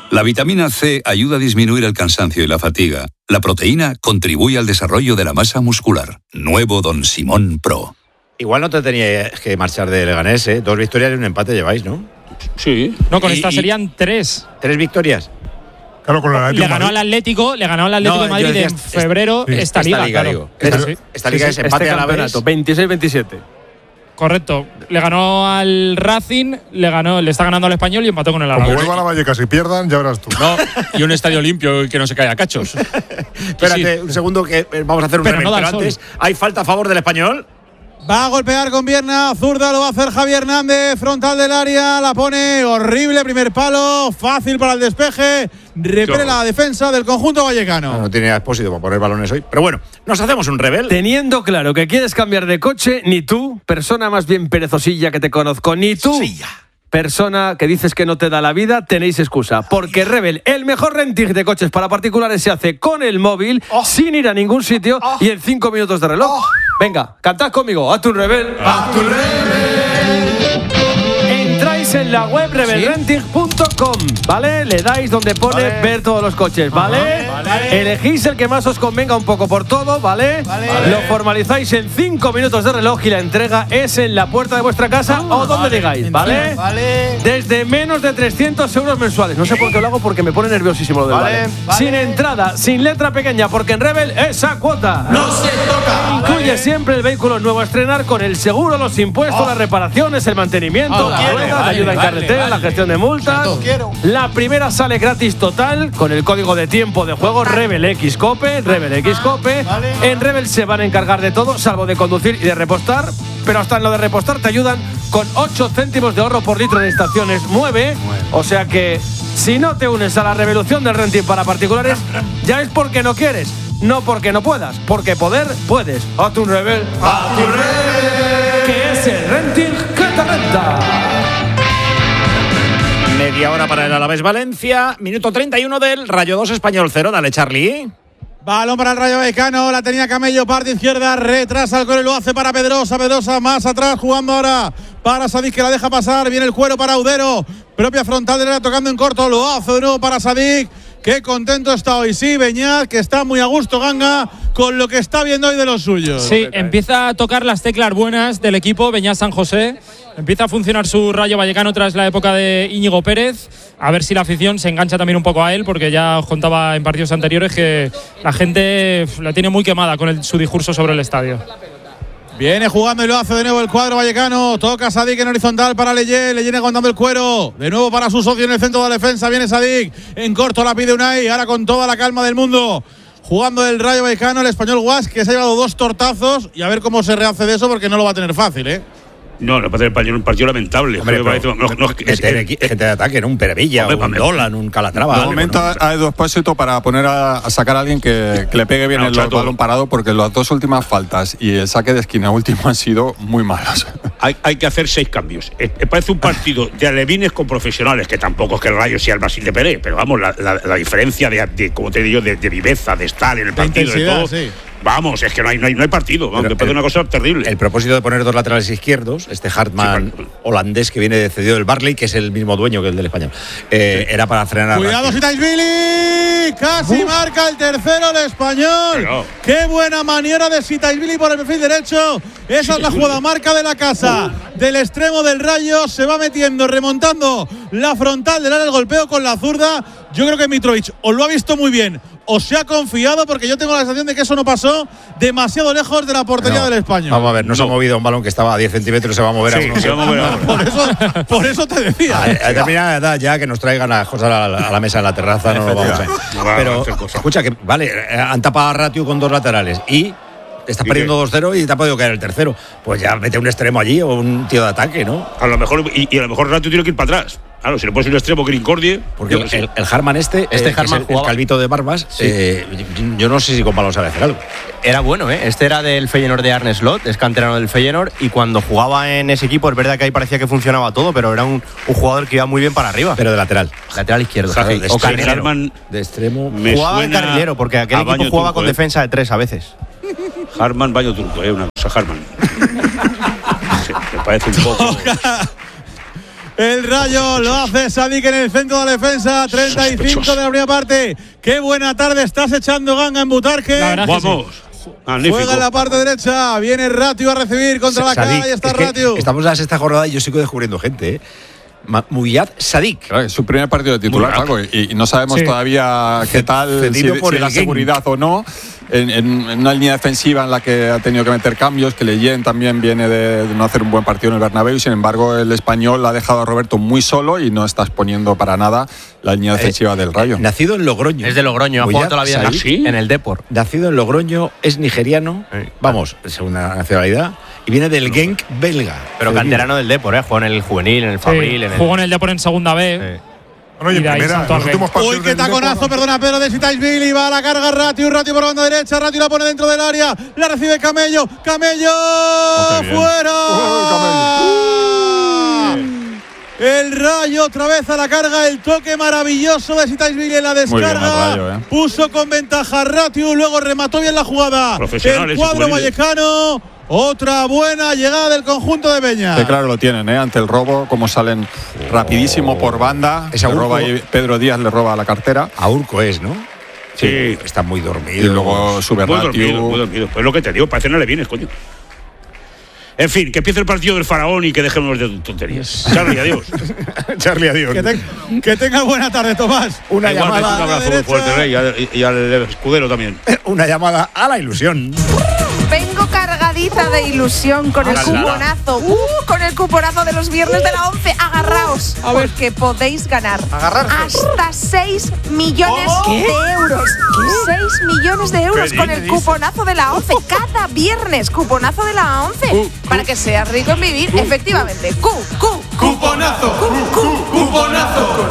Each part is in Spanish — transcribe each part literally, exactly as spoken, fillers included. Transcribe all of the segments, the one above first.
La vitamina C ayuda a disminuir el cansancio y la fatiga. La proteína contribuye al desarrollo de la masa muscular. Nuevo Don Simón Pro. Igual no te tenías que marchar de Leganés, ¿eh? Dos victorias y un empate lleváis, ¿no? Sí. No, con y, esta y serían tres. ¿Tres victorias? Claro, con el Atlético Le ganó al Atlético, le ganó al Atlético No, de Madrid yo decía en est- febrero sí. esta, Esta liga, liga, claro. digo. Esta- Sí, sí. esta liga es empate este a la vez. campeonato, veintiséis veintisiete. Correcto. Le ganó al Racing, le ganó, le está ganando al Español y empató con el Como Alavés. vuelvan a Vallecas y pierdan, ya verás tú. No, y un estadio limpio y que no se caiga a cachos. Espérate Sí. un segundo que eh, vamos a hacer un Pero remen, no da pero el antes, ¿hay falta a favor del Español? Va a golpear con pierna zurda, lo va a hacer Javier Hernández, frontal del área, la pone horrible, primer palo, fácil para el despeje, repele la defensa del conjunto vallecano. No, no tiene expósito para poner balones hoy, pero bueno, nos hacemos un rebel. Teniendo claro que quieres cambiar de coche, ni tú, persona más bien perezosilla que te conozco, ni tú, persona que dices que no te da la vida, tenéis excusa. Porque Rebel, el mejor renting de coches para particulares, se hace con el móvil, oh. sin ir a ningún sitio oh. y en cinco minutos de reloj. Oh. Venga, cantad conmigo, haz tu Rebel. ¡A tu Rebel! Entráis en la web rebel renting punto com, ¿vale? Le dais donde pone vale. ver todos los coches, ¿vale? Vale. Elegís el que más os convenga un poco por todo, ¿vale? Vale. Lo formalizáis en cinco minutos de reloj y la entrega es en la puerta de vuestra casa uh, o donde vale. digáis, ¿vale? Vale. Desde menos de trescientos euros mensuales. No sé por qué lo hago porque me pone nerviosísimo lo del vale. Vale. vale. Sin entrada, sin letra pequeña, porque en Rebel esa cuota no se toca. Incluye vale. siempre el vehículo nuevo a estrenar con el seguro, los impuestos, oh. las reparaciones, el mantenimiento, oh, la rueda, vale, la ayuda vale, en carretera, vale, la gestión de multas. La primera sale gratis total con el código de tiempo de juego Rebel X Cope, Rebel X Cope. Vale. En Rebel se van a encargar de todo, salvo de conducir y de repostar, pero hasta en lo de repostar te ayudan con ocho céntimos de ahorro por litro de estaciones Mueve. O sea que si no te unes a la revolución del renting para particulares, ya es porque no quieres, no porque no puedas, porque poder puedes. A tu Rebel, a tu Rebel, que es el renting que te renta. Media hora para el Alavés Valencia, minuto treinta y uno del Rayo dos Español cero. Dale, Charlie. Balón para el Rayo Vallecano, la tenía Camello, parte izquierda, retrasa el Cuero, lo hace para Pedrosa, Pedrosa más atrás, jugando ahora para Sadik, que la deja pasar, viene el Cuero para Udero, propia frontal de la tocando en corto, lo hace de nuevo para Sadik. Qué contento está hoy, sí, Beñat, que está muy a gusto Ganga con lo que está viendo hoy de los suyos. Sí, empieza a tocar las teclas buenas del equipo Beñat San José. Empieza a funcionar su Rayo Vallecano tras la época de Íñigo Pérez. A ver si la afición se engancha también un poco a él, porque ya os contaba en partidos anteriores que la gente la tiene muy quemada con el, su discurso sobre el estadio. Viene jugando y lo hace de nuevo el cuadro vallecano. Toca Sadik en horizontal para Leyé. Leyé aguantando el Cuero. De nuevo para su socio en el centro de la defensa. Viene Sadik. En corto la pide Unai. Ahora con toda la calma del mundo. Jugando el Rayo Vallecano, el español Guas, que se ha llevado dos tortazos. Y a ver cómo se rehace de eso, porque no lo va a tener fácil, ¿eh? No, no parece un partido lamentable. Hombre, parece, no, no, es, es, gente de ataque, ¿no? Un Perevilla, hombre, un Dolan, un Calatrava. De momento bueno, hay dos Expósito para poner a, a sacar a alguien que, que le pegue bien no, el chato. balón parado, porque las dos últimas faltas y el saque de esquina último han sido muy malas. Hay, hay que hacer seis cambios. Eh, parece un partido de alevines con profesionales, que tampoco es que el Rayo sea el Brasil de Pérez, pero vamos, la, la, la diferencia de, de, como te digo, de, de viveza, de estar en el partido, de todo. Sí. Vamos, es que no hay, no hay, no hay partido. Vamos, después de una cosa terrible. El propósito de poner dos laterales izquierdos, este Hartmann sí, holandés que viene cedido del Barley, que es el mismo dueño que el del Español, eh, sí. era para frenar a. Cuidado, Sitaisvili. Casi Uf. marca el tercero el Español. Pero. Qué buena maniera de Sitaisvili por el perfil derecho. Esa sí, es la jugada marca de la casa. Uh. Del extremo del Rayo. Se va metiendo, remontando la frontal del área, el golpeo con la zurda. Yo creo que Mitrovic o lo ha visto muy bien o se ha confiado, porque yo tengo la sensación de que eso no pasó demasiado lejos de la portería no, del Español. Vamos a ver, no, no se ha movido un balón que estaba a diez centímetros, se va a mover sí, a uno. Se va a mover a uno. Por eso, por eso te decía. A, a determinada edad ya que nos traigan las cosas a la, a la mesa en la terraza, no lo vamos a ver. No va Pero, a escucha, que vale, han tapado a Ratiu con dos laterales y estás perdiendo dos cero y te ha podido caer el tercero. Pues ya mete un extremo allí o un tío de ataque, ¿no? A lo mejor, y, y a lo mejor Ratiu tiene que ir para atrás. Claro, si le pones un extremo que incordie. Porque el, el, el Harman este, este eh, Harman el, el calvito de barbas, sí. eh, yo, yo no sé si con balón sabe hacer algo. Era bueno, ¿eh? Este era del Feyenoord de Arne Slot, es canterano del Feyenoord, y cuando jugaba en ese equipo es verdad que ahí parecía que funcionaba todo, pero era un, un jugador que iba muy bien para arriba. Pero de lateral. Lateral izquierdo. ¿sabes? De o carrilero. Harman, de extremo. Me jugaba de carrilero, porque aquel equipo jugaba turco, con eh. defensa de tres a veces. Harman, baño turco, ¿eh? Una cosa, Harman. Me parece un poco. El Rayo lo hace Sadik en el centro de la defensa. treinta y cinco de la primera parte. Qué buena tarde estás echando ganga en Butarque. Vamos. Sí. Juega en la parte derecha. Viene Ratio a recibir contra la cara. Y está es Ratio. Estamos en la sexta jornada y yo sigo descubriendo gente, ¿eh? Muyad Sadik. Claro, es su primer partido de titular, Paco, y, y no sabemos sí. todavía qué tal, si, por si la seguridad o no. En, en, en una línea defensiva en la que ha tenido que meter cambios, que Leyen también viene de, de no hacer un buen partido en el Bernabéu. Sin embargo, el español ha dejado a Roberto muy solo y no está exponiendo para nada la línea defensiva eh, del Rayo. Nacido en Logroño. Es de Logroño, ha jugado toda la vida Sadik, ¿sí? en el Depor. Nacido en Logroño, es nigeriano, sí. vamos, segunda nacionalidad, y viene del Genk belga. Pero canterano del Depor, ¿eh? Jugó en el juvenil, en el Fabril. Sí, en el... Jugó en el Depor en segunda B. Sí. Bueno, y en primera, en los últimos partidos. Uy, qué taconazo, perdona, Pedro de Sitaisvili. Va a la carga Ratio, Ratio por banda derecha. Ratio la pone dentro del área. La recibe Camello. Camello, oh, fuera. Oh, el Rayo otra vez a la carga. El toque maravilloso de Sitaisvili en la descarga. Rayo, eh. Puso con ventaja Ratio. Luego remató bien la jugada. El cuadro vallecano. Otra buena llegada del conjunto de Peña. Sí, claro, lo tienen, ¿eh? Ante el robo, como salen oh. rapidísimo por banda. Es roba ahí, Pedro Díaz le roba la cartera. A Urco es, ¿no? Sí. sí. Está muy dormido. Y luego sube muy Ratio. Dormido, muy dormido. Pues lo que te digo, parece que no le vienes, coño. En fin, que empiece el partido del faraón y que dejemos de tonterías. Charlie, adiós. Charlie, adiós. Que, te, que tenga buena tarde, Tomás. Una Igualmente, llamada. Un abrazo muy fuerte, Rey, y al, y al escudero también. Una llamada a la ilusión. Vengo cargadita de ilusión con el cuponazo. Uh, con el cuponazo de los viernes de la once. Agarraos, porque podéis ganar Agarrarse. hasta seis millones ¿Qué? de euros. ¿Qué? seis millones de euros con el cuponazo de la once. Cada viernes, cuponazo de la once. Uh, para que seas rico en vivir, uh, efectivamente. Cu, cu, cuponazo. Cu, cu, cuponazo.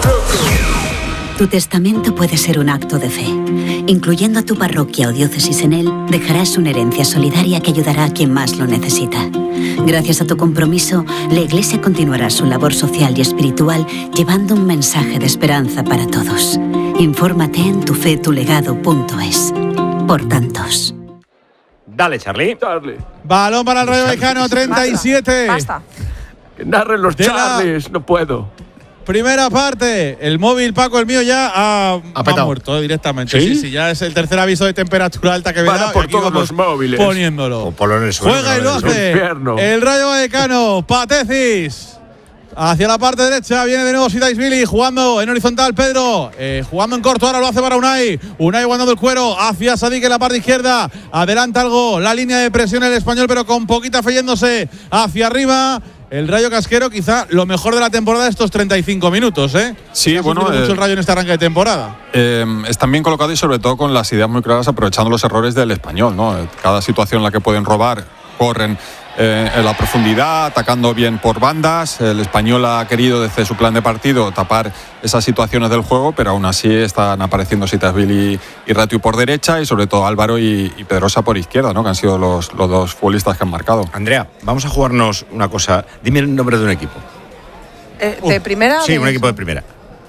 Tu testamento puede ser un acto de fe. Incluyendo a tu parroquia o diócesis en él, dejarás una herencia solidaria que ayudará a quien más lo necesita. Gracias a tu compromiso, la Iglesia continuará su labor social y espiritual llevando un mensaje de esperanza para todos. Infórmate en tufetulegado punto es. Por tantos. Dale, Charlie. Charlie. Balón para el Rayo Vallecano, treinta y siete. Basta. Que narren los Charlies, no puedo. Primera parte, el móvil, Paco, el mío ya ha, ha muerto directamente. ¿Sí? Sí, sí, ya es el tercer aviso de temperatura alta que me da. por todos los móviles. Poniéndolo. Por el suelo, Juega y lo hace. El Rayo Vallecano, Patecis. Hacia la parte derecha viene de nuevo Sitaisvili jugando en horizontal. Pedro eh, jugando en corto. Ahora lo hace para Unai. Unai guardando el cuero hacia Sadik en la parte izquierda. Adelanta algo la línea de presión el español, pero con poquita fe yéndose hacia arriba. El Rayo Casquero, quizá lo mejor de la temporada de estos treinta y cinco minutos, ¿eh? Sí, bueno. Eh, mucho el Rayo en este arranque de temporada. Eh, están bien colocados y sobre todo con las ideas muy claras, aprovechando los errores del español, ¿no? Cada situación en la que pueden robar, corren eh, en la profundidad, atacando bien por bandas. El español ha querido desde su plan de partido tapar esas situaciones del juego, pero aún así están apareciendo Sitaisvili y, y Ratio por derecha y sobre todo Álvaro y, y Pedrosa por izquierda, ¿no? Que han sido los, los dos futbolistas que han marcado. Andrea, vamos a jugarnos una cosa. Dime el nombre de un equipo. Eh, ¿De uh, primera? Sí, de... un equipo de primera.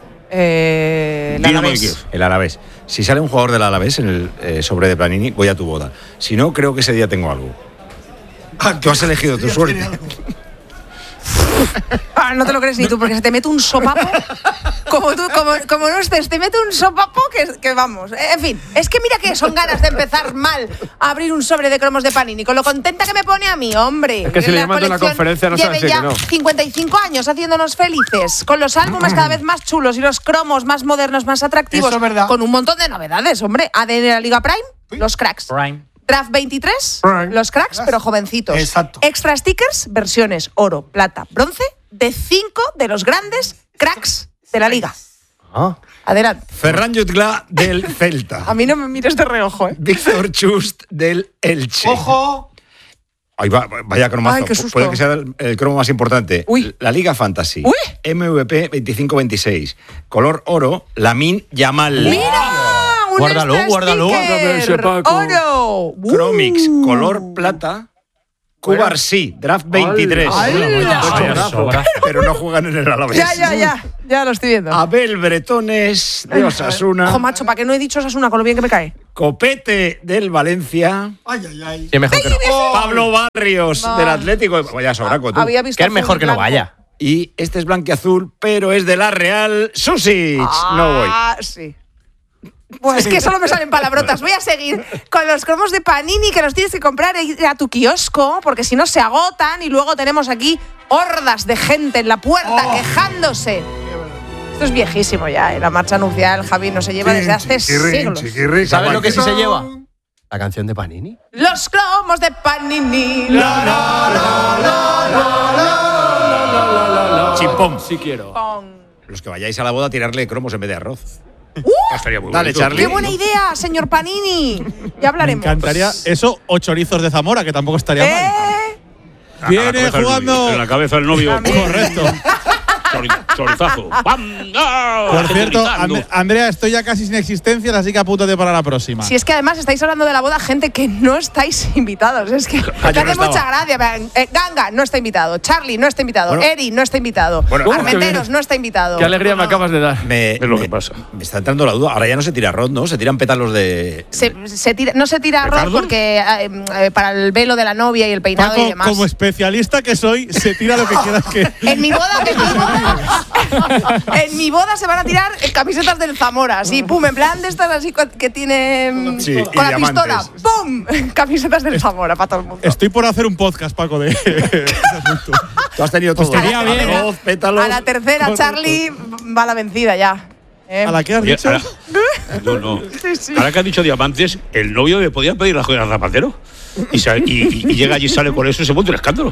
Eh, el Alavés. El Alavés. Si sale un jugador del Alavés en el eh, sobre de Planini, voy a tu boda. Si no, creo que ese día tengo algo. Ah, tú has elegido tu suerte. Ah, no te lo crees ni tú, porque se te mete un sopapo. Como tú, como, como no estés, te mete un sopapo que, que vamos. En fin, es que mira que son ganas de empezar mal a abrir un sobre de cromos de Panini. Con lo contenta que me pone a mí, hombre. Es que si le llaman de una conferencia no sabes que no. cincuenta y cinco años haciéndonos felices. Con los álbumes cada vez más chulos y los cromos más modernos, más atractivos. Eso es verdad. Con un montón de novedades, hombre. A D N de la Liga Prime, ¿sí? Los cracks. Prime. Draft veintitrés, Prime. Los cracks, pero jovencitos. Exacto. Extra stickers, versiones oro, plata, bronce, de cinco de los grandes cracks de la liga. Ah. Adelante. Ferran Jutgla del Celta. A mí no me mires de reojo, ¿eh? Víctor Chust del Elche. ¡Ojo! Ahí va, vaya cromazo. Ay, qué susto. Puede que sea el, el cromo más importante. Uy. La Liga Fantasy. Uy. M V P veinticinco veintiséis. Color oro, Lamine Yamal. ¡Mira! Un Guárdalo, extra guárdalo. sticker. ¡Oro! Uh. Chromix, color plata. Cubarsí, draft veintitrés. ¡Hala! Pero no juegan en el Alavés. Ya, ya, ya. Ya lo estoy viendo. Abel Bretones de Osasuna. Ojo, macho, ¿para qué no he dicho Osasuna con lo bien que me cae? Copete del Valencia. Ay, ay, ay. Sí, mejor que no. Pablo Barrios No. del Atlético. Vaya sobraco, tú. Había visto Que es mejor azul que no blanco. vaya. Y este es blanquiazul, pero es de la Real Susic. Ah, no voy. Ah, sí. Pues es que solo me salen palabrotas. Voy a seguir con los cromos de Panini que los tienes que comprar e ir a tu kiosco, porque si no se agotan y luego tenemos aquí hordas de gente en la puerta oh. quejándose. Esto es viejísimo ya, ¿eh? La marcha nupcial, Javi, no se lleva desde hace siglos. ¿Sabes lo que sí se lleva? La canción de Panini. Los cromos de Panini. La, la, la, la, la, la, la, Chimpón. Sí quiero. Los que vayáis a la boda, tirarle cromos en vez de arroz. ¡Uh! Estaría muy Dale, bonito. Charlie. ¡Qué buena idea, señor Panini! Ya hablaremos. Me encantaría eso o chorizos de Zamora, que tampoco estaría ¿Eh? mal. Viene jugando. En la cabeza del novio. Correcto. Chorizazo. Por cierto, And Andrea, estoy ya casi sin existencias, así que apúntate para la próxima. Si es que además estáis hablando de la boda, gente que no estáis invitados. Es que Ah, te hace no mucha gracia. Eh, Ganga no está invitado. Charlie no está invitado. Bueno. Eri no está invitado. Bueno, Armenteros no está invitado. Qué alegría me acabas de dar. Me, Es lo me- que pasa. Me está entrando la duda. Ahora ya no se tira arroz, ¿no? Se tiran pétalos de. Se, se tira, no se tira arroz ¿Ricardo? porque eh, eh, para el velo de la novia y el peinado Paco, y demás. como especialista que soy, se tira lo que quieras que. En mi boda, en mi boda, en mi boda se van a tirar eh, camisetas del Zamora, así, pum, en plan de estas así co- que tienen Sí, y con la diamantes. pistola, pum, camisetas del Zamora para todo el mundo. Estoy por hacer un podcast, Paco, de ese asunto. Tú has tenido todo. estaría bien, Arroz, pétalos. A la tercera, Charlie va la vencida ya. ¿eh? ¿A la que has Oye, dicho? ahora- no, no. Sí, sí. Ahora que has dicho diamantes, el novio le podía pedir la joya al zapatero. Y, sale- y- y- y llega allí y sale con eso y se monta un escándalo.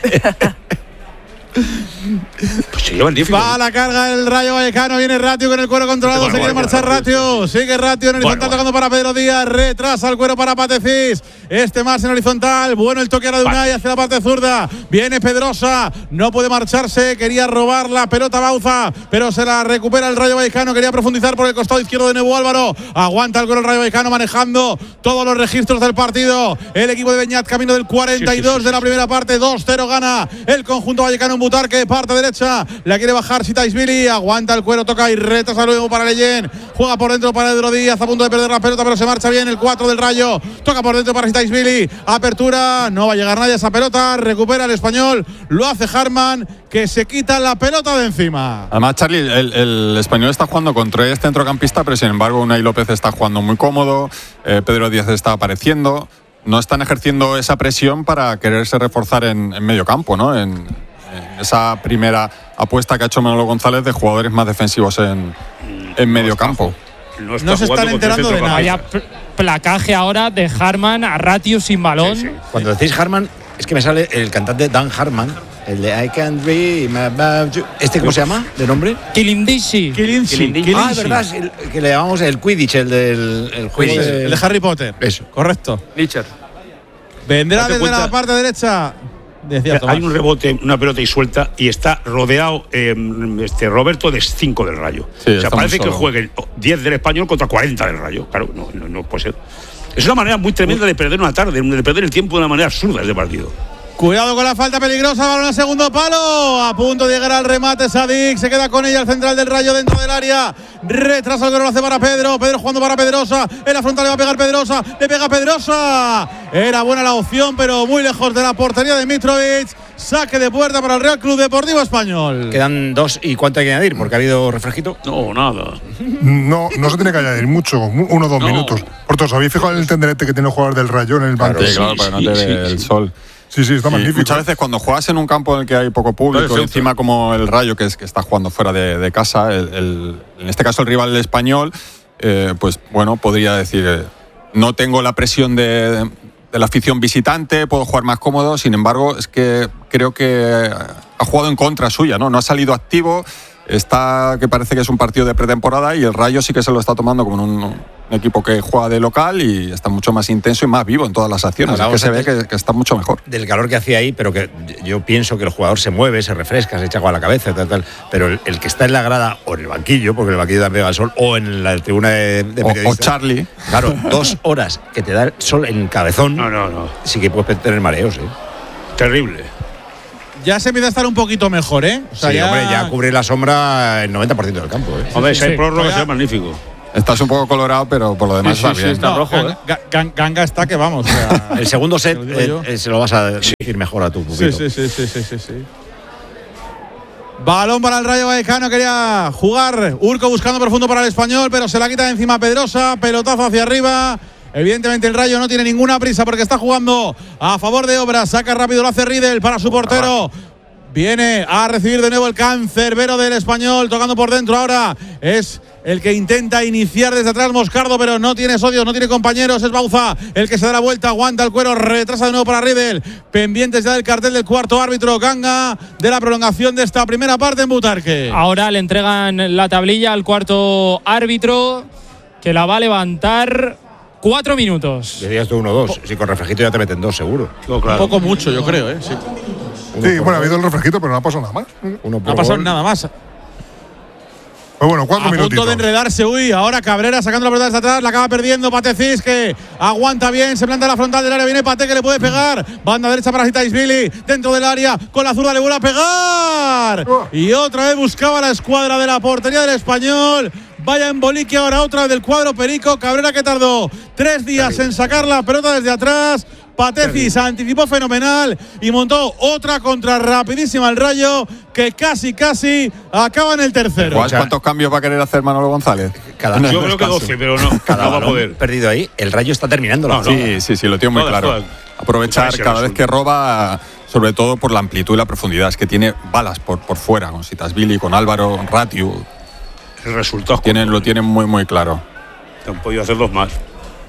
Pues se lleva el diez. Va a la carga el Rayo Vallecano, viene Ratio con el cuero controlado, Bueno, se quiere bueno, marchar bueno, Ratio, sigue Ratio en horizontal Bueno, tocando para Pedro Díaz, retrasa el cuero para Patecís, este más en horizontal, bueno el toque ahora de Unai hacia la parte zurda, viene Pedrosa, no puede marcharse, quería robar la pelota Bauza, pero se la recupera el Rayo Vallecano, quería profundizar por el costado izquierdo de nuevo Álvaro, aguanta el cuero el Rayo Vallecano manejando todos los registros del partido, el equipo de Beñat camino del cuarenta y dos Sí, sí, sí, de la sí. primera parte, dos cero gana el conjunto vallecano en Butarque, parte derecha, la quiere bajar Sitaisvili, aguanta el cuero, toca y retrasa luego para Leyen, juega por dentro para Pedro Díaz, a punto de perder la pelota, pero se marcha bien el cuatro del Rayo, toca por dentro para Sitaisvili, apertura, no va a llegar nadie a esa pelota, recupera el español, lo hace Harman, que se quita la pelota de encima. Además, Charlie, el, el español está jugando con tres centrocampistas, pero sin embargo Unai López está jugando muy cómodo, eh, Pedro Díaz está apareciendo, no están ejerciendo esa presión para quererse reforzar en, en medio campo, ¿no? En, en esa primera apuesta que ha hecho Manolo González de jugadores más defensivos en, en medio campo. No, está No se están jugando con tres enterando de nada. Vaya centrocampistas. pl- placaje ahora de Harman a Ratio sin balón. Sí, sí. Cuando decís Harman, es que me sale el cantante Dan Harman, el de I Can't Dream About You. ¿Este cómo se llama? ¿De nombre? Kilindishi. Kilinchi, Ah, es verdad, es el que le llamamos el Quidditch, el del el juego Quidditch, de- el de Harry Potter. Eso. Correcto. Nietzsche. Vendrá Date desde cuenta- la parte derecha. Decía Tomás. Hay un rebote, una pelota y suelta y está rodeado eh, este Roberto de cinco del Rayo. Sí, o sea, está muy parece que solo. juegue diez del Español contra cuarenta del Rayo. Claro, no, no, no puede ser. Es una manera muy tremenda de perder una tarde, de perder el tiempo de una manera absurda este partido. Cuidado con la falta peligrosa, balón al segundo palo. A punto de llegar al remate Sadik. Se queda con ella el central del Rayo dentro del área. Retrasa el gol, lo hace para Pedro. Pedro jugando para Pedrosa. En la frontal le va a pegar Pedrosa. Le pega Pedrosa. Era buena la opción, pero muy lejos de la portería de Mitrovic. Saque de puerta para el Real Club Deportivo Español. Quedan dos y cuánto hay que añadir, porque ha habido refresquito. No, nada. No, no se tiene que añadir mucho, uno o dos No. minutos. Por todos, ¿habéis fijado en el tenderete que tiene el jugador del Rayo en el banco? Sí, claro, para que no te sí, dé sí, el sí. sol. Sí, sí, está Sí, magnífico. muchas veces cuando juegas en un campo en el que hay poco público, Claro, y encima como el Rayo, que es que está jugando fuera de, de casa, el, el- en este caso el rival el español, eh, pues bueno, podría decir, eh, no tengo la presión de, de la afición visitante, puedo jugar más cómodo, sin embargo, es que creo que ha jugado en contra suya, ¿no? No ha salido activo, está que parece que es un partido de pretemporada y el Rayo sí que se lo está tomando como un, un equipo que juega de local y está mucho más intenso y más vivo en todas las acciones. Es que Hablábamos se ve antes que, que está mucho mejor. del calor que hacía ahí, pero que yo pienso que el jugador se mueve, se refresca, se echa agua a la cabeza, tal, tal. Pero el, el que está en la grada o en el banquillo, porque en el banquillo también pega el sol, o en la tribuna de, de O, periodistas. o Charlie. Claro, dos horas que te da el sol en cabezón. No, no, no. Sí que puedes tener mareos, ¿eh? Terrible. Ya se empieza a estar un poquito mejor, ¿eh? O sea, Sí, hombre, ya cubre la sombra el noventa por ciento del campo, ¿eh? Hombre, sí, si hay sí. prórroga, Vaya. será magnífico. Estás un poco colorado, pero por lo demás Sí, sí, está sí, bien. está No, rojo, Ganga, ¿eh? Ga- Ganga está que vamos. O sea, El segundo set Te lo digo yo. eh, eh, se lo vas a decir mejor a tu sí, pupilo. sí, sí, sí, sí, sí, sí. Balón para el Rayo Vallecano, quería jugar Urco buscando profundo para el Español, pero se la quita de encima Pedrosa, pelotazo hacia arriba. Evidentemente el Rayo no tiene ninguna prisa porque está jugando a favor de Obras, saca rápido, lo hace Riedel para su portero. Viene a recibir de nuevo el cancerbero del Español, tocando por dentro ahora. Es el que intenta iniciar desde atrás Moscardo, pero no tiene socios, no tiene compañeros. Es Bauza el que se da la vuelta, aguanta el cuero, retrasa de nuevo para Riedel. Pendientes ya del cartel del cuarto árbitro Ganga de la prolongación de esta primera parte en Butarque. Ahora le entregan la tablilla al cuarto árbitro, que la va a levantar. Cuatro minutos. Decías tú uno dos. Si con refrejito ya te meten dos, seguro. No, claro. Un poco mucho, yo creo, ¿eh? Sí. Sí, bueno, ha habido el refresquito, pero no ha pasado nada más. Uno no ha pasado gol. Nada más. Pues bueno, cuatro a minutitos. A punto de enredarse, uy, ahora Cabrera sacando la pelota desde atrás, la acaba perdiendo Patecís, que aguanta bien, se planta en la frontal del área, viene Pate que le puede pegar, banda derecha para Zitáishvili, dentro del área, con la zurda le vuelve a pegar, oh. Y otra vez buscaba la escuadra de la portería del Español. Vaya embolique ahora otra vez del cuadro Perico. Cabrera que tardó tres días en sacar la pelota desde atrás. Patecís anticipó fenomenal y montó otra contra rapidísima el Rayo, que casi casi acaba en el tercero. ¿Cuántos cambios va a querer hacer Manolo González? Cada, no, yo creo que doce, pero no, cada no va a poder. Perdido ahí, el Rayo está terminando la no, no. Sí, sí, sí, lo tengo muy claro. Todas. Aprovechar cada vez que roba, sobre todo por la amplitud y la profundidad. Es que tiene balas por, por fuera, con Zitáishvili, con Álvaro, con Ratiu. El resultado tienen, lo tienen muy, muy claro. Han podido hacer dos más.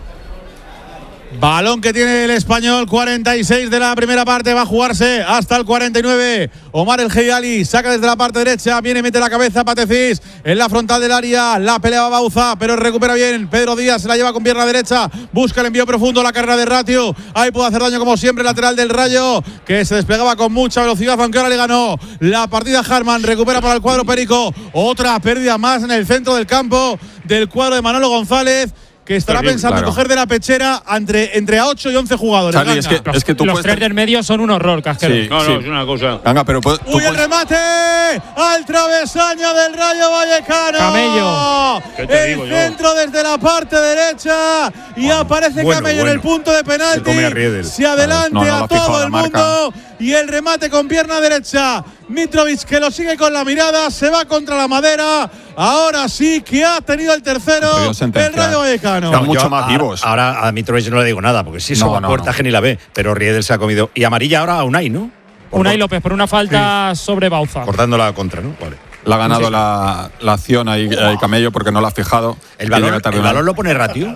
Balón que tiene el Español, cuarenta y seis de la primera parte, va a jugarse hasta el cuarenta y nueve. Omar El Geyali saca desde la parte derecha, viene, mete la cabeza Patecís en la frontal del área, la pelea Bauza, pero recupera bien Pedro Díaz, se la lleva con pierna derecha, busca el envío profundo, la carrera de Ratiu, ahí puede hacer daño como siempre, lateral del Rayo, que se desplegaba con mucha velocidad, aunque ahora le ganó la partida Harman, recupera para el cuadro Perico, otra pérdida más en el centro del campo del cuadro de Manolo González, que estará Terrible, pensando claro. en coger de la pechera entre, entre a ocho y once jugadores. Charlie, es que, los es que tú los tres del medio son un horror, Casquero. Sí, no, no, sí. es una cosa. Venga, pero puedes, ¡Uy, el remate! ¡Al travesaño del Rayo Vallecano! Camello. El digo centro yo? Desde la parte derecha y bueno, aparece bueno, Camello bueno. en el punto de penalti. Se, se adelante no, no, a todo el mundo y el remate con pierna derecha. Mitrovic que lo sigue con la mirada, se va contra la madera. Ahora sí que ha tenido el tercero el Rayo Vallecano. Están mucho más vivos. Ahora a Mitrovic no le digo nada, porque si eso no, no, puerta no. que ni la ve. Pero Riedel se ha comido. Y amarilla ahora a Unai, ¿no? Por Unai López por una falta sí. sobre Bauza. Cortando la contra, ¿no? Vale. La ha ganado sí. la, la acción ahí, ahí Camello porque no la ha fijado. ¿El balón, ¿el balón lo pone Ratiu?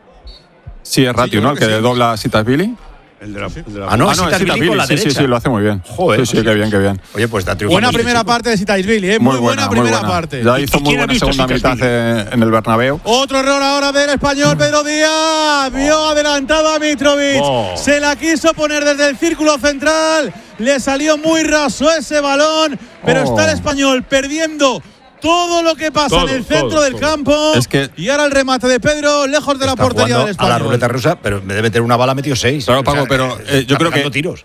Sí, es Ratiu, sí, ¿no? El que, que sí. dobla a Zitáishvili. El de la, el de la ah, no, ah, no, Zitáishvili con la sí, derecha. Sí, sí, lo hace muy bien. Joder. Sí, sí, qué bien, qué bien. Oye, pues da buena primera chico. parte de Zitáishvili, ¿eh? Muy, muy buena, buena primera muy buena. parte. Ya hizo muy buena segunda mitad en el Bernabéu. Otro error ahora del Español, Pedro Díaz. Vio oh. adelantado a Mitrovic. Oh. Se la quiso poner desde el círculo central. Le salió muy raso ese balón. Pero oh. está el Español perdiendo todo lo que pasa todo, en el centro todo, del todo. campo. Es que y ahora el remate de Pedro, lejos de la portería del Español. A la ruleta rusa, pero en vez de meter una bala, metió seis. Claro, Paco, o sea, pero eh, yo creo que tiros.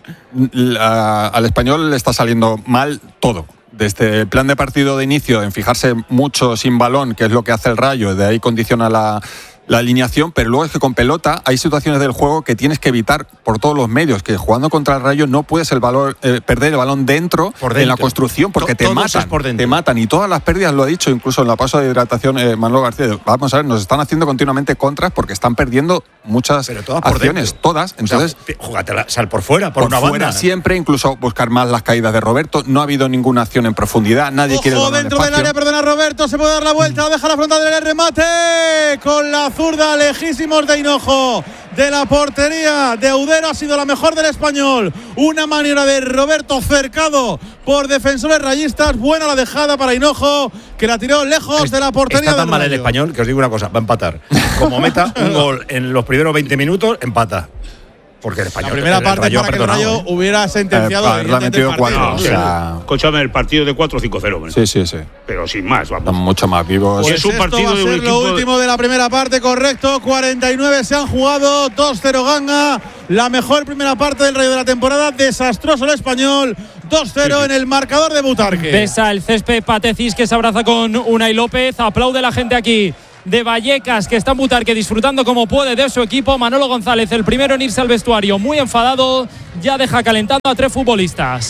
La, al Español le está saliendo mal todo. Desde el plan de partido de inicio, en fijarse mucho sin balón, que es lo que hace el Rayo, de ahí condiciona la. la alineación, pero luego es que con pelota hay situaciones del juego que tienes que evitar por todos los medios, que jugando contra el Rayo no puedes el valor, eh, perder el balón dentro, dentro en la construcción, porque to- te matan, por te matan, y todas las pérdidas, lo ha dicho incluso en la pausa de hidratación eh, Manolo García, vamos a ver, nos están haciendo continuamente contras porque están perdiendo muchas todas acciones, todas, entonces, o sea, júgatela, sal por fuera, por, por una fuera banda. Siempre, incluso buscar más las caídas de Roberto, no ha habido ninguna acción en profundidad, nadie Ojo, quiere dentro espacio. del área, perdona Roberto, se puede dar la vuelta, deja la frontal del remate, con la zurda lejísima de Hinojo de la portería de Udero, ha sido la mejor del Español. Una maniera de Roberto cercado por defensores rayistas. Buena la dejada para Hinojo, que la tiró lejos es, de la portería. Está tan mal Rayo. el Español que os digo una cosa, va a empatar. Como meta un gol en los primeros veinte minutos, empata. Porque el Español, la primera el parte Rayo para que el Rayo ¿eh? hubiera sentenciado eh, el metido cuatro, no, o sea, escúchame, el partido de cuatro cinco cero. Sí, sí, sí. Pero sin más, vamos. Están mucho más vivos. Pues es un partido esto va a ser de lo último de la primera parte, correcto. cuarenta y nueve se han jugado, dos cero Ganga. La mejor primera parte del Rayo de la temporada. Desastroso el Español. dos cero sí, sí. en el marcador de Butarque. Pesa el césped Patecís, que se abraza con Unai López. Aplaude la gente aquí de Vallecas, que está en Butarque disfrutando como puede de su equipo. Manolo González, el primero en irse al vestuario, muy enfadado, ya deja calentando a tres futbolistas.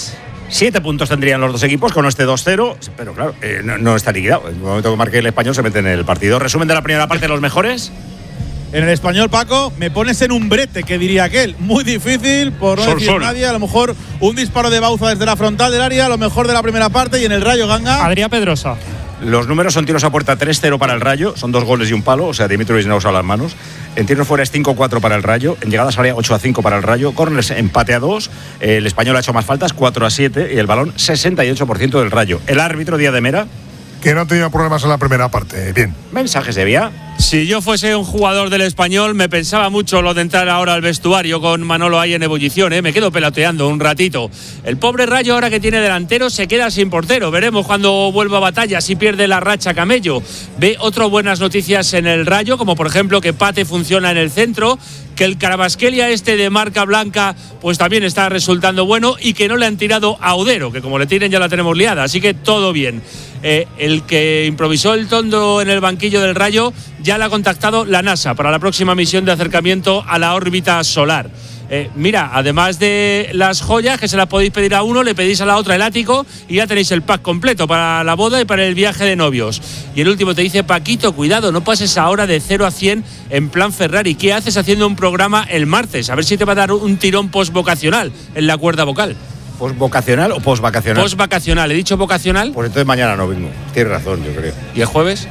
Siete puntos tendrían los dos equipos con este dos cero, pero claro, eh, no, no está liquidado. En el momento que marque el Español se mete en el partido. Resumen de la primera parte, los mejores. En el Español, Paco, me pones en un brete, que diría aquel. Muy difícil, por no Sol, decir sol. nadie. A lo mejor un disparo de Bauza desde la frontal del área, a lo mejor de la primera parte. Y en el Rayo, Ganga. Adrián Pedrosa. Los números son tiros a puerta tres cero para el Rayo, son dos goles y un palo, o sea, Dimitrovic no usa las manos. En tiros fuera es cinco cuatro para el Rayo, en llegadas área ocho a cinco para el Rayo, corners empate a dos, el Español ha hecho más faltas, cuatro a siete, y el balón sesenta y ocho por ciento del Rayo. El árbitro, Díaz de Mera. Que no tenía problemas en la primera parte. Bien. Mensajes de vía. Si yo fuese un jugador del Español, me pensaba mucho lo de entrar ahora al vestuario con Manolo ahí en ebullición, ¿eh? Me quedo peloteando un ratito. El pobre Rayo, ahora que tiene delantero, se queda sin portero. Veremos cuando vuelva a batalla si pierde la racha Camello. Ve otras buenas noticias en el Rayo, como por ejemplo que Pate funciona en el centro, que el Carabasquelia este de marca blanca pues también está resultando bueno, y que no le han tirado a Odero, que como le tiren ya la tenemos liada, así que todo bien. Eh, el que improvisó el Tondo en el banquillo del Rayo ya le ha contactado la NASA para la próxima misión de acercamiento a la órbita solar. Eh, mira, además de las joyas que se las podéis pedir a uno, le pedís a la otra el ático y ya tenéis el pack completo para la boda y para el viaje de novios. Y el último te dice: Paquito, cuidado, no pases ahora de cero a cien en plan Ferrari. ¿Qué haces haciendo un programa el martes? A ver si te va a dar un tirón postvocacional en la cuerda vocal. ¿Postvocacional o postvacacional? Postvacacional, ¿he dicho vocacional? Pues entonces mañana no vengo. Tienes razón, yo creo. ¿Y el jueves?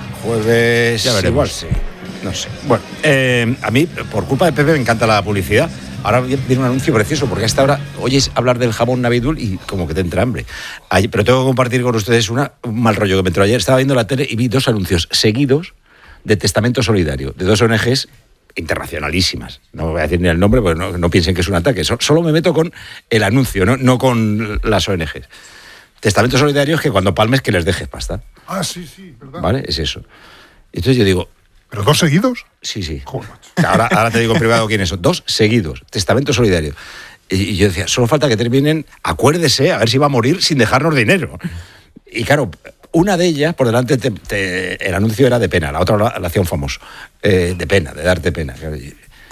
Jueves. Ya veremos. Igual sí. No sé. Bueno, eh, a mí, por culpa de Pepe, me encanta la publicidad. Ahora viene un anuncio precioso, porque hasta ahora oyes hablar del jamón Navidul y como que te entra hambre. Ayer, pero tengo que compartir con ustedes una, un mal rollo que me entró ayer. Estaba viendo la tele y vi dos anuncios seguidos de Testamento Solidario, de dos O N Ges internacionalísimas. No voy a decir ni el nombre, porque no, no piensen que es un ataque. So, solo me meto con el anuncio, no, no con las O N Ges. Testamento Solidario es que cuando palmes que les dejes pasta. Ah, sí, sí, verdad. ¿Vale? Es eso. Entonces yo digo... ¿Pero dos seguidos? Sí, sí. Ahora, ahora te digo en privado quiénes son. Dos seguidos. Testamento Solidario. Y, y yo decía, solo falta que terminen, acuérdese, a ver si va a morir sin dejarnos dinero. Y claro, una de ellas, por delante, te, te, el anuncio era de pena, la otra la, la hacía un famoso. Eh, de pena, de darte pena. Y,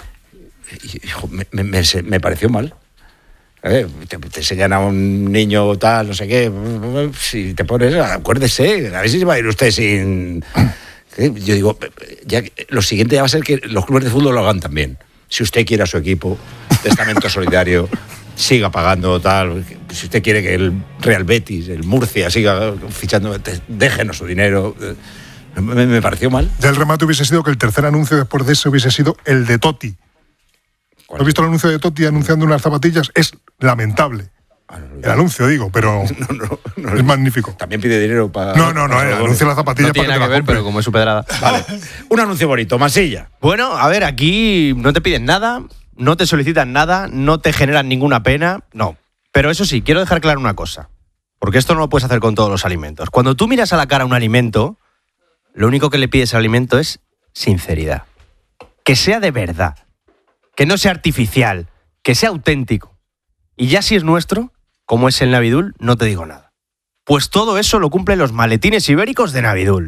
y, hijo, me, me, me, me pareció mal. Eh, te, te enseñan a un niño tal, no sé qué. Si te pones, acuérdese, a ver si va a ir usted sin... Yo digo, ya, lo siguiente ya va a ser que los clubes de fútbol lo hagan también. Si usted quiere a su equipo, Testamento Solidario, siga pagando tal. Si usted quiere que el Real Betis, el Murcia, siga fichando, déjenos su dinero. Me, me pareció mal. Ya el remate hubiese sido que el tercer anuncio después de ese hubiese sido el de Totti. ¿Has visto el anuncio de Totti anunciando unas zapatillas? Es lamentable. El anuncio, digo, pero no, no, no, es magnífico. También pide dinero para... No, no, no, el anuncio de las zapatillas no tiene para nada que, que ver, pero como es su pedrada. Vale. Un anuncio bonito, Masilla. Bueno, a ver, aquí no te piden nada, no te solicitan nada, no te generan ninguna pena, no. Pero eso sí, quiero dejar claro una cosa, porque esto no lo puedes hacer con todos los alimentos. Cuando tú miras a la cara un alimento, lo único que le pides al alimento es sinceridad. Que sea de verdad, que no sea artificial, que sea auténtico. Y ya si es nuestro, como es el Navidul, no te digo nada. Pues todo eso lo cumplen los maletines ibéricos de Navidul.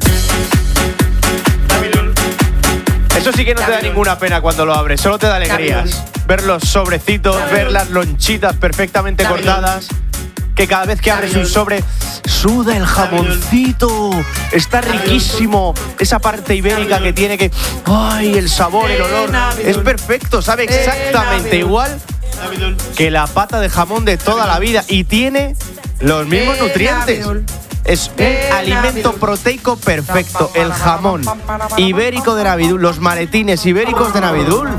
Navidul. Eso sí que no te da ninguna pena cuando lo abres, solo te da alegrías. Ver los sobrecitos, ver las lonchitas perfectamente cortadas. Que cada vez que abres un sobre, suda el jamoncito. Está riquísimo. Esa parte ibérica que tiene que... ¡Ay, el sabor, el olor! Es perfecto, sabe exactamente igual que la pata de jamón de toda la vida. Y tiene los mismos nutrientes. Es un alimento proteico perfecto. El jamón ibérico de Navidul, los maletines ibéricos de Navidul.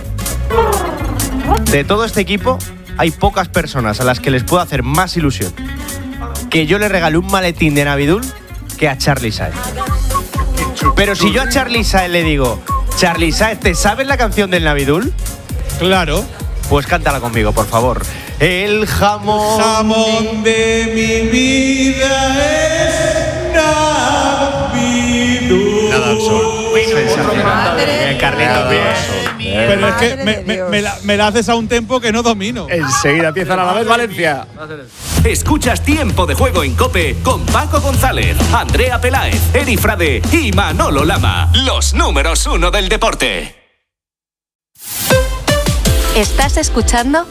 De todo este equipo, hay pocas personas a las que les puedo hacer más ilusión que yo le regale un maletín de Navidul que a Charly Saez. Pero si yo a Charly Saez le digo, Charly Saez, ¿te sabes la canción del Navidul? Claro. Pues cántala conmigo, por favor. El jamón, jamón de mi vida es Navidul. Nada al sol. Bien, Carlitos, bien. Pero es que me, me, me, la, me la haces a un tempo que no domino. Enseguida empiezan a la vez Valencia. Escuchas Tiempo de Juego en COPE con Paco González, Andrea Peláez, Eri Frade y Manolo Lama. Los números uno del deporte. ¿Estás escuchando